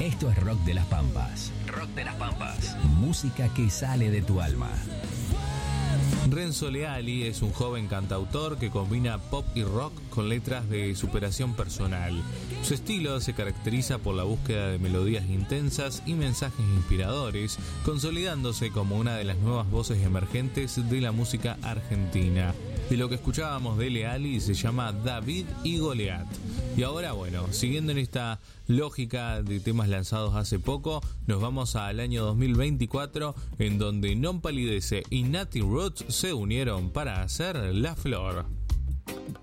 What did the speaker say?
Esto es Rock de las Pampas. Rock de las Pampas. Música que sale de tu alma. Renzo Leali es un joven cantautor que combina pop y rock con letras de superación personal. Su estilo se caracteriza por la búsqueda de melodías intensas y mensajes inspiradores, consolidándose como una de las nuevas voces emergentes de la música argentina. Y lo que escuchábamos de Leali se llama David y Goliat. Y ahora, bueno, siguiendo en esta lógica de temas lanzados hace poco, nos vamos al año 2024, en donde Non Palidece y Nati Roots se unieron para hacer La Flor.